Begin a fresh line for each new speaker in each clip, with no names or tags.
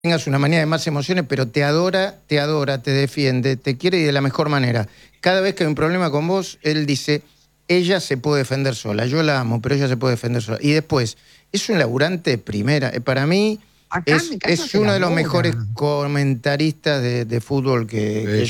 tengas una manía de más emociones, pero te adora, te defiende, te quiere y de la mejor manera. Cada vez que hay un problema con vos, él dice, ella se puede defender sola, yo la amo, pero ella se puede defender sola. Y después, es un laburante primera. Para mí,
Acá en mi casa
es
se
uno de los
labura.
mejores comentaristas de fútbol que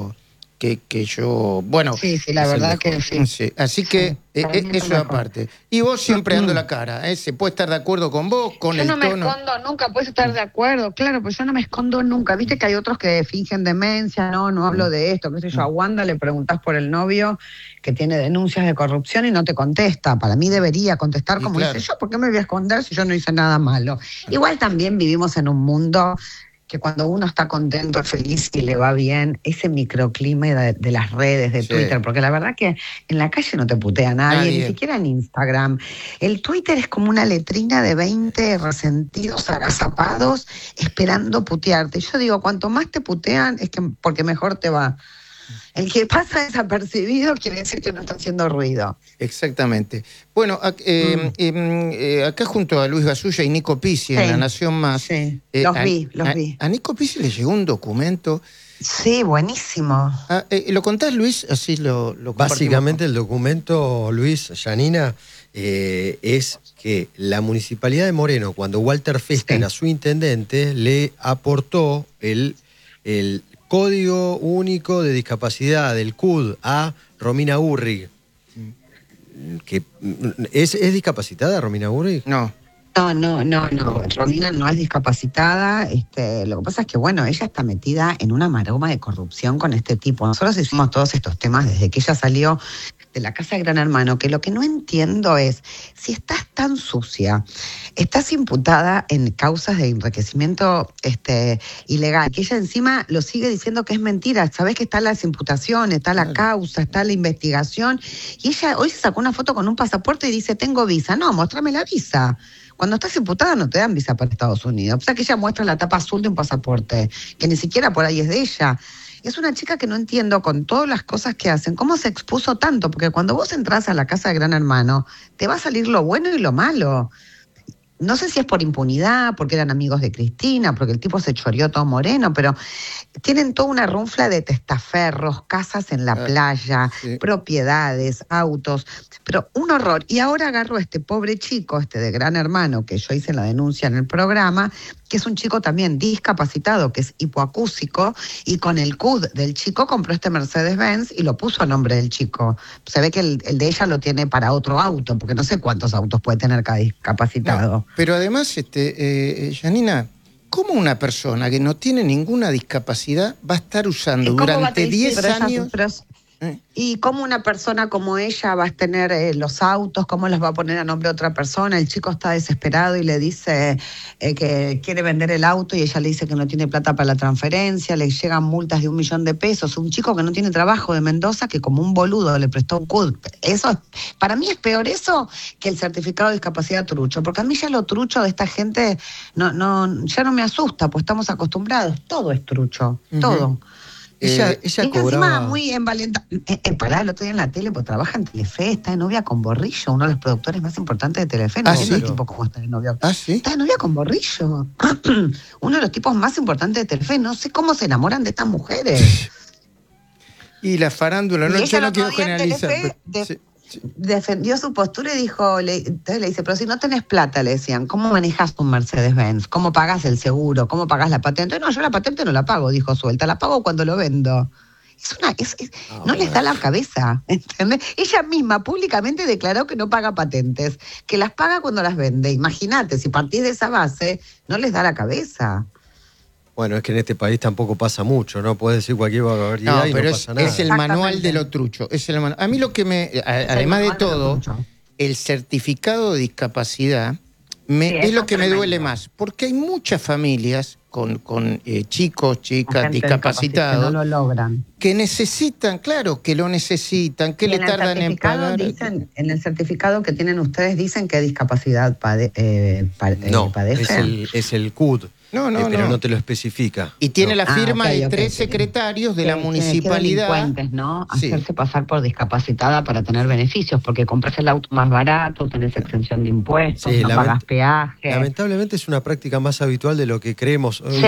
yo, bueno,
Sí, la verdad que sí.
sí. Así que eso aparte. Y vos siempre dando la cara, se puede estar de acuerdo con vos, con
Yo
el
no me
tono.
escondo nunca, puedes estar de acuerdo, claro, pues yo no me escondo nunca. Viste que hay otros que fingen demencia, no hablo de esto, qué sé yo. A Wanda le preguntás por el novio que tiene denuncias de corrupción y no te contesta. Para mí debería contestar como
claro.
dice yo, ¿por qué me voy a esconder si yo no hice nada malo? Igual también vivimos en un mundo que cuando uno está contento, feliz y le va bien, ese microclima de las redes, de Twitter, porque la verdad que en la calle no te putea nadie, ni siquiera en Instagram. El Twitter es como una letrina de 20 resentidos, agazapados, esperando putearte. Yo digo, cuanto más te putean, es que porque mejor te va. El que pasa desapercibido quiere decir que no está haciendo ruido.
Exactamente. Bueno, acá junto a Luis Gasulla y Nico Pizzi en La Nación Más.
Sí, los vi.
A Nico Pizzi le llegó un documento.
Sí, buenísimo.
¿Lo contás, Luis? Así lo
básicamente el documento, Luis, Janina, es que la Municipalidad de Moreno, cuando Walter Festen era su intendente, le aportó el Código Único de Discapacidad del CUD a Romina Urrig. Que ¿Es discapacitada Romina Urrig?
No.
No. Romina no es discapacitada. Lo que pasa es que, bueno, ella está metida en una maroma de corrupción con este tipo. Nosotros hicimos todos estos temas desde que ella salió de la casa de Gran Hermano, que lo que no entiendo es, si estás tan sucia, estás imputada en causas de enriquecimiento ilegal, que ella encima lo sigue diciendo que es mentira. Sabés que están las imputaciones, está la causa, está la investigación, y ella hoy se sacó una foto con un pasaporte y dice, tengo visa. No, muéstrame la visa. Cuando estás imputada no te dan visa para Estados Unidos. O sea que ella muestra la tapa azul de un pasaporte, que ni siquiera por ahí es de ella. Es una chica que no entiendo, con todas las cosas que hacen, cómo se expuso tanto, porque cuando vos entras a la casa de Gran Hermano, te va a salir lo bueno y lo malo. No sé si es por impunidad, porque eran amigos de Cristina, porque el tipo se choreó todo Moreno, pero tienen toda una runfla de testaferros, casas en la playa, propiedades, autos, pero un horror. Y ahora agarro a este pobre chico, de Gran Hermano, que yo hice la denuncia en el programa, que es un chico también discapacitado, que es hipoacúsico, y con el CUD del chico compró este Mercedes-Benz y lo puso a nombre del chico. Se ve que el de ella lo tiene para otro auto, porque no sé cuántos autos puede tener cada discapacitado.
No, pero además, Janina, ¿cómo una persona que no tiene ninguna discapacidad va a estar usando durante 10 años?
¿Y cómo una persona como ella va a tener los autos? ¿Cómo los va a poner a nombre de otra persona? El chico está desesperado y le dice que quiere vender el auto y ella le dice que no tiene plata para la transferencia, le llegan multas de $1.000.000. Un chico que no tiene trabajo de Mendoza que como un boludo le prestó un CUD. Eso, para mí es peor eso que el certificado de discapacidad trucho, porque a mí ya lo trucho de esta gente ya no me asusta, pues estamos acostumbrados. Todo es trucho, todo.
Ella cobraba...
Encima muy envalentada. El otro día en la tele, pues trabaja en Telefe, está de novia con Borrillo, uno de los productores más importantes de Telefe. No
¿sí?
El tipo cómo está de novia.
¿Sí?
Está de novia con Borrillo. Uno de los tipos más importantes de Telefe. No sé cómo se enamoran de estas mujeres.
Y la farándula, yo no quiero generalizar.
Defendió su postura y dijo, entonces le dice, pero si no tenés plata, le decían, ¿cómo manejas un Mercedes-Benz? ¿Cómo pagás el seguro? ¿Cómo pagás la patente? No, yo la patente no la pago, dijo Suelta, la pago cuando lo vendo. No les da la cabeza, ¿entendés? Ella misma públicamente declaró que no paga patentes, que las paga cuando las vende. Imagínate, si partís de esa base, no les da la cabeza.
Bueno, es que en este país tampoco pasa mucho, ¿no? Puedes decir cualquier barbaridad y no pasa nada.
Es el manual de lo trucho. A mí lo que además de todo, el certificado de discapacidad es lo que me duele más. Porque hay muchas familias con chicos, chicas discapacitados
que no lo logran,
que necesitan, claro, que lo necesitan, que le tardan en pagar.
En el certificado que tienen ustedes dicen qué discapacidad padecen.
Es el CUD. pero no te lo especifica.
Y tiene la firma de
ok,
3 secretarios de la municipalidad.
Qué delincuentes, ¿no?
Sí.
Hacerse pasar por discapacitada para tener beneficios, porque compras el auto más barato, tenés exención de impuestos,
Sí,
no pagas peaje.
Lamentablemente es una práctica más habitual de lo que creemos.
Sí.